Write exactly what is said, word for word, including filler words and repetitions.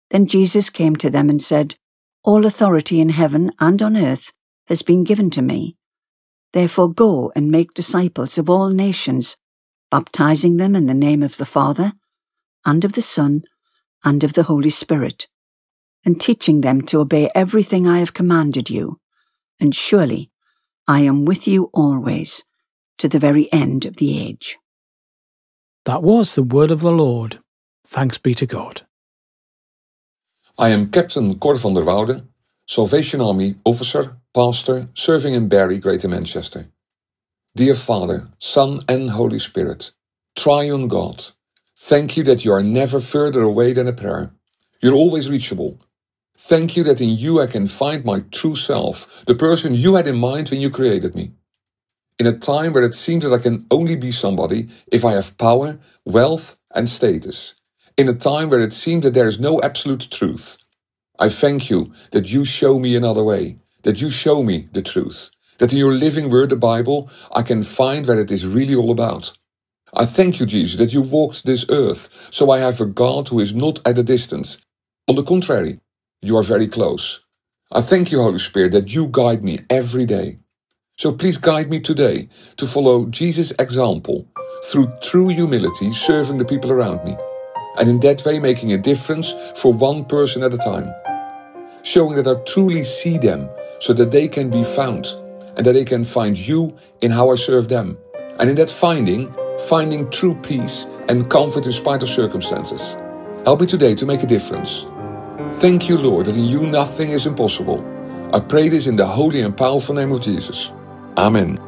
Then Jesus came to them and said, "All authority in heaven and on earth has been given to me. Therefore go and make disciples of all nations, baptizing them in the name of the Father, and of the Son, and of the Holy Spirit, and teaching them to obey everything I have commanded you. And surely I am with you always, to the very end of the age." That was the word of the Lord. Thanks be to God. I am Captain Cor van der Woude, Salvation Army officer, pastor, serving in Barry, Greater Manchester. Dear Father, Son and Holy Spirit, Triune God, thank you that you are never further away than a prayer. You're always reachable. Thank you that in you I can find my true self, the person you had in mind when you created me. In a time where it seems that I can only be somebody if I have power, wealth and status. In a time where it seems that there is no absolute truth. I thank you that you show me another way, that you show me the truth, that in your living word, the Bible, I can find what it is really all about. I thank you, Jesus, that you walked this earth, so I have a God who is not at a distance. On the contrary, you are very close. I thank you, Holy Spirit, that you guide me every day. So please guide me today to follow Jesus' example through true humility, serving the people around me, and in that way making a difference for one person at a time. Showing that I truly see them so that they can be found and that they can find you in how I serve them. And in that finding, finding true peace and comfort in spite of circumstances. Help me today to make a difference. Thank you, Lord, that in you nothing is impossible. I pray this in the holy and powerful name of Jesus. Amen.